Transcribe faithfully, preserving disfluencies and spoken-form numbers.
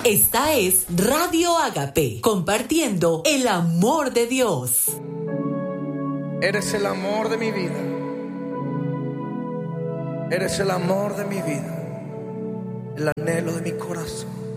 Esta es Radio Agape, compartiendo el amor de Dios. Eres el amor de mi vida. Eres el amor de mi vida. El anhelo de mi corazón.